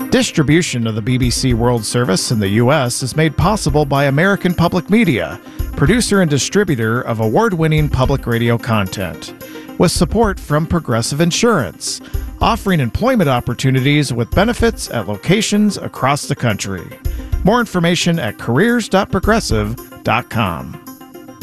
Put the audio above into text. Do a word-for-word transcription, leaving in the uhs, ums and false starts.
Distribution of the B B C World Service in the U S is made possible by American Public Media, producer and distributor of award-winning public radio content, with support from Progressive Insurance, offering employment opportunities with benefits at locations across the country. More information at careers dot progressive dot com.